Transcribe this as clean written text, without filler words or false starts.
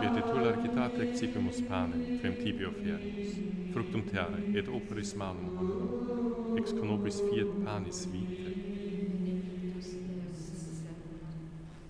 Viete tu largitate excipimus panem, quem tibi oferimus, fructum terrae, et operis malum hominum, ex conobis fiat panis vitae.